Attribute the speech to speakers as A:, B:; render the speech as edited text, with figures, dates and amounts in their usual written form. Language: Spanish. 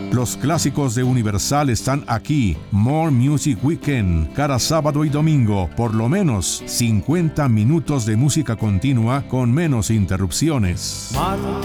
A: Los clásicos de Universal están aquí. More Music Weekend, cada sábado y domingo, por lo menos 50 minutos de música continua con menos interrupciones.
B: Marte